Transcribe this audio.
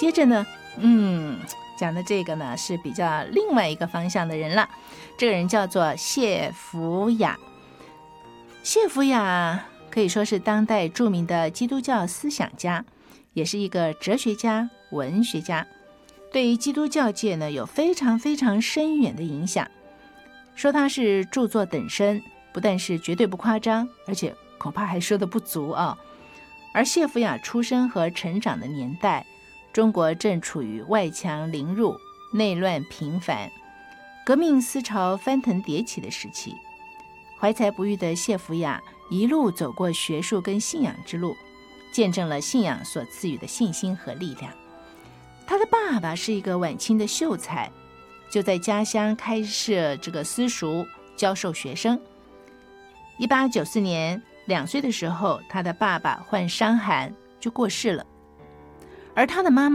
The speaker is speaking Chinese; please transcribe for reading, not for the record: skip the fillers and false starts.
接着呢，讲的这个呢是比较另外一个方向的人了。这个人叫做谢福雅。谢福雅可以说是当代著名的基督教思想家，也是一个哲学家、文学家，对于基督教界呢有非常非常深远的影响。说他是著作等身，不但是绝对不夸张，而且恐怕还说得不足啊。而谢福雅出生和成长的年代，中国正处于外强凌入、内乱频繁、革命思潮翻腾迭起的时期。怀才不遇的谢福雅一路走过学术跟信仰之路，见证了信仰所赐予的信心和力量。他的爸爸是一个晚清的秀才，就在家乡开设这个私塾，教授学生。1894年2岁的时候，他的爸爸患伤寒就过世了，而他的妈妈